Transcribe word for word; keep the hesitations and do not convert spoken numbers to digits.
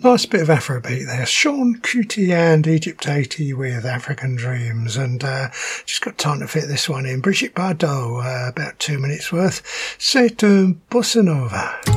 Nice bit of Afrobeat there. Sean Kuti and Egypt eighty with African Dreams, and uh, just got time to fit this one in. Brigitte Bardot, uh, about two minutes worth. C'est un bossa nova.